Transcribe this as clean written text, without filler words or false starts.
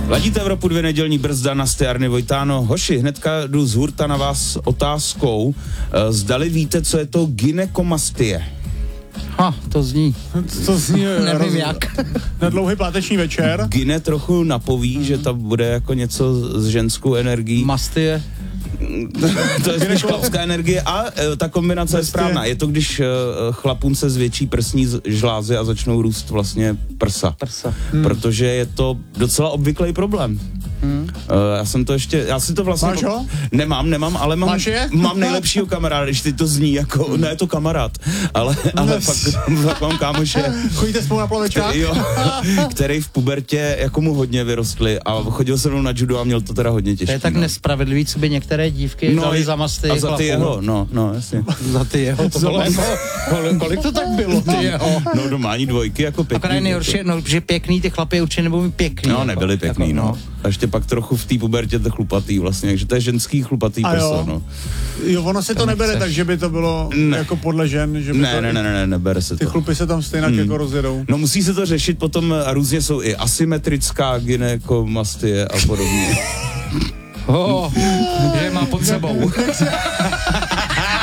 Ladíte Evropu 2 nedělní brzda na Arny Vojtáno. Hoši, hnedka jdu z hurta na vás otázkou. Zdali víte, co je to gynekomastie? To zní. To zní nevím jak. Na dlouhý páteční večer. Gyne trochu napoví, že to bude jako něco s ženskou energií. Mastie. To je spíš chlapská energie a ta kombinace je správná. Je to, když chlapům se zvětší prsní žlázy a začnou růst vlastně prsa. Protože je to docela obvyklý problém. Já si to vlastně... Máš ho? Nemám, ale mám nejlepšího kamaráda, když ty to zní jako, ne, je to kamarád, ale fakt mám kámoše. Chodíte spolu na plavečák? Který v pubertě jako mu hodně vyrostli a chodil se mnou na judo a měl to teda hodně těžké. To je tak nespravedlivý, co by některé dívky dali za masty. A za ty jeho, no, jasně. Za ty jeho, to bylo jako, kolik to tak bylo, ty jeho? No, normální dvojky, jako pěkný. Akorát nejhorší, že pěkný, ty chlapy určitě nebudou mít pěkný. No, nebyli pěkný, no. A ještě pak trochu v té pubertě to chlupatý vlastně, takže to je ženský chlupatý prso, no. Jo, ono se to nebere tak, že by to bylo jako podle žen, že by ne, nebere se to. Ty chlupy se tam stejně jako rozjedou. No musí se to řešit potom, a různě jsou i asymetrická gynekomastie a podobně. Že má pod sebou.